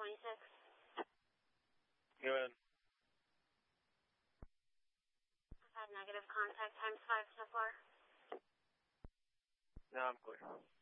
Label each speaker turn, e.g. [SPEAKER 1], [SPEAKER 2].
[SPEAKER 1] 26.
[SPEAKER 2] Go ahead.
[SPEAKER 1] I've had negative contact times 5 so far.
[SPEAKER 2] No, I'm clear.